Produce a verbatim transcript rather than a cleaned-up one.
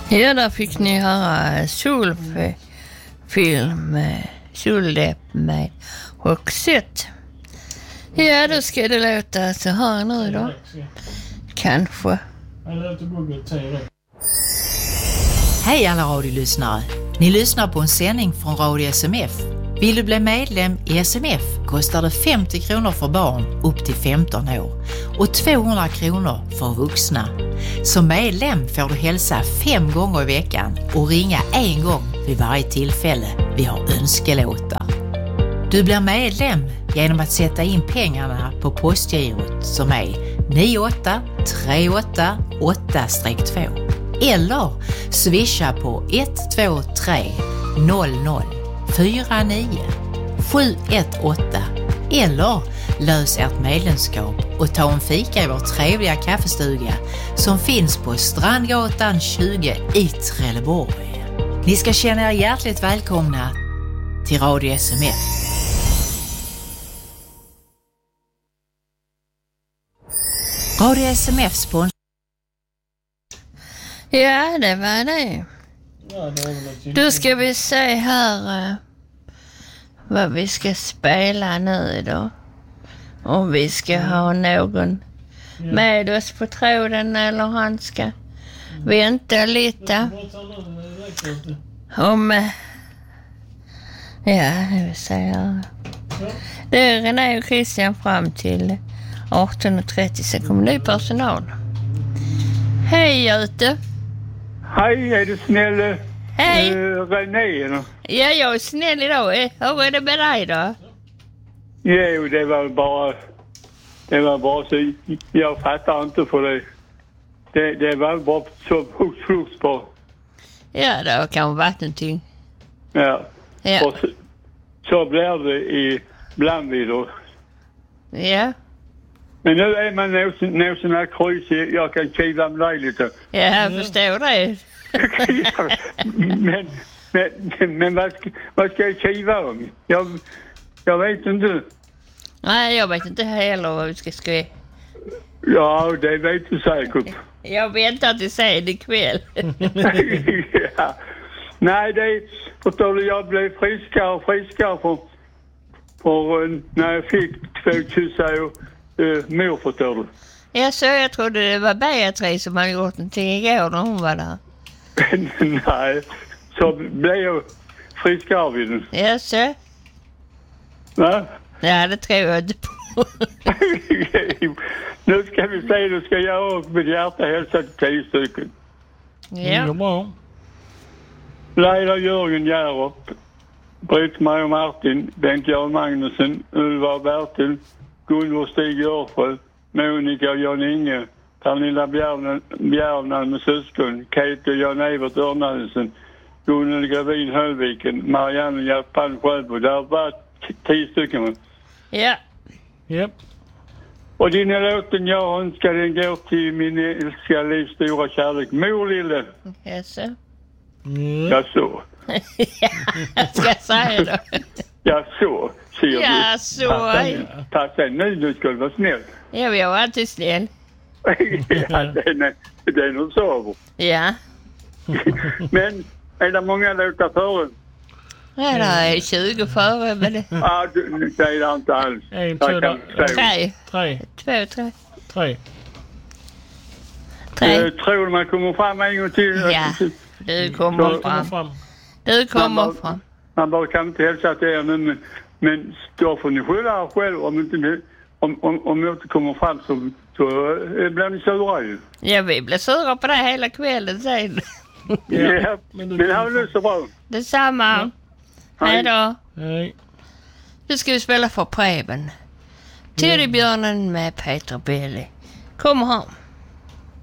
Ja, där fick ni höra solfilm, soldepp med Roxette. Ja, då ska det låta så här nu då. Kanske. Hej alla radiolyssnare. Ni lyssnar på en sändning från Radio S M F. Vill du bli medlem i S M F kostar det femtio kronor för barn upp till femton år och tvåhundra kronor för vuxna. Som medlem får du hälsa fem gånger i veckan och ringa en gång vid varje tillfälle vi har önskelåtar. Du blir medlem genom att sätta in pengarna på postgirot som är nio åtta tre åtta åtta två eller swisha på ett två tre noll noll fyra nio sju ett åtta eller lös ert medlemskap och ta en fika i vår trevliga kaffestuga som finns på Strandgatan tjugo i Trelleborg. Ni ska känna er hjärtligt välkomna till Radio S M F. Radio S M F sponsor. Ja, det var det. Då ska vi se här uh, vad vi ska spela nu då. Om vi ska ha någon med oss på tråden eller han ska vänta lite. Om... Uh, ja, det vill säga... Det är René och Christian fram till arton och trettio så kommer ny personal. Hej Göte. Hej, är du snäll? Hej. Uh, René? Ja, jag är snäll idag. Hur är det med dig då? Jo, det var bara... Det var bara så... Jag fattar inte för det. Det, det var bara så hux på. Ja, det har kanske varit någonting. Ja. Ja. Och så, så blir det i blandvidor. Ja. Men nu är man nå sån här krysig. Jag kan kiva med dig lite. Ja, jag förstår det. men men, men vad, ska, vad ska jag kiva om? Jag, jag vet inte. Nej, jag vet inte heller vad vi ska skriva. Ja, det vet du säkert. Jag väntar till sen ikväll. Ja. Nej, det förstår du, jag blev friskare och friskare för, för när jag fick två kyssar och uh, mor, förstår du. Ja, så jag trodde det var Beatrice som hade gjort någonting igår när hon var där. Nej, så blev jag friskare vid den. Ja, så. Va? Ja, det tror jag inte på. Nu ska vi se, du ska jag upp med hjärta hälsa till tio stycken. Ja. Ja, bra. Leila Jörgen Järup, Britt-Marie Martin, Bengt-Göran Magnusson, Ulvar Bertil, Gunvor Stig Görsjö, Monica och Jan Inge, Pernilla Bjärnan med syskon, Kate och Jan-Evert Örnadsen, Gunnel Gravin Höllviken, Marianne och Gert Palm Sjöbo. Det har varit tio stycken. Ja. Japp. Och din låten jag önskar den går till min älskade livs stora kärlek, Mor Lille. Ja, så. Mm. Ja, så. Ja, jag ska säga då. Ja, så, säger Ja, du. så. Passa nu, du ska vara snäll. Ja, jag var alltid snäll. Ja, det är, det är nog så. Ja. Men är det många låtar före? Ja, det är tjugo före, men det... Ja, det är det inte alls. En, två, tre. Tre. Tre. Två, tre. Tre. Tre. Jag tror man kommer fram en gång till. Ja, du kommer Så- fram. Fram. Du kommer Man bara- fram. Man bara kan inte hälsa till er nu, men, men då får ni skylla er själv om inte om, om, om jag inte kommer fram så, så äh, blir ni sura ju. Ja, vi blev sura på det hela kvällen sen. Ja, men men, du- men det har nu så bra. Detsamma. Hej då. Hej. Nu ska vi spela för Preben. Teddybjörnen med Peter Belli. Kom här.